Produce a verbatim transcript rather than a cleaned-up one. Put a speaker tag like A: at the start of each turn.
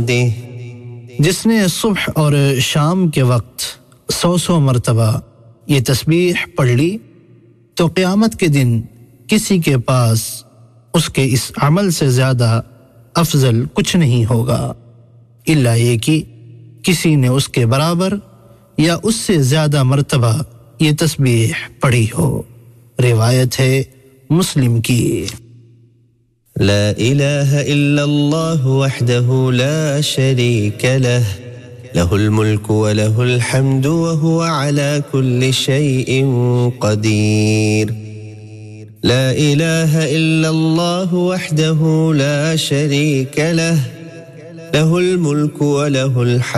A: बिहम्दिही
B: जिसने सुबह और शाम के वक्त सौ सौ मरतबा ये तस्बीह पढ़ ली तो क़यामत के दिन किसी के पास उसके इस अमल से ज़्यादा अफजल कुछ नहीं होगा, इल्ला ये कि किसी ने उसके बराबर या उससे ज़्यादा मरतबा ये तस्बीह पढ़ी हो। रिवायत है मुस्लिम की।
A: ला इलाहा इल्लल्लाह वहदहु ला शरीक लह लहुल मुल्कु व लहुल हम्दु व हुवा अला कुल्लि शैइन क़दीर। ला इलाहा इल्लल्लाह वहदहु ला शरीक लह लहुल मुल्कु व लहुल